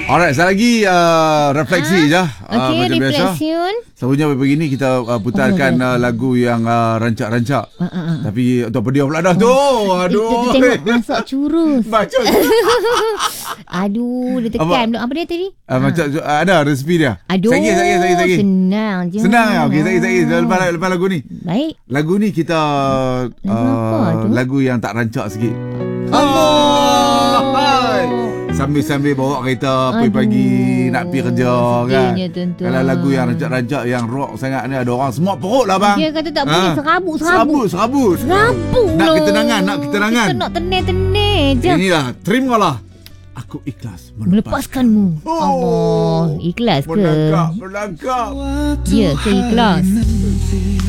Alright, sekali lagi refleksi je. Okey, Macam biasa. reflection. Selalunya begini kita putarkan lagu yang rancak-rancak. Tapi tu apa dia pula dah tu? Aduh. Tengok masak curus. Baca. Aduh, dia tekan. Apa dia tadi? Macam ada resipi dia. Aduh, Saya. senang je. Senang ya. Okey, saya lepas lagu ni. Baik. Lagu ni kita apa tu? lagu yang tak rancak sikit. Sambil-sambil bawa kereta pagi-pagi nak pergi kerja kan. Tentu. Kalau lagu yang rancak-rancak yang rock sangat ni ada orang semua perut lah bang. Dia kata tak boleh serabut. Serabut. Nak ketenangan. Kita nak tenang je. Inilah, terimalah. Aku ikhlas Melepaskanmu. Allah, ikhlas ke? Melangkah. Ya, ke ikhlas?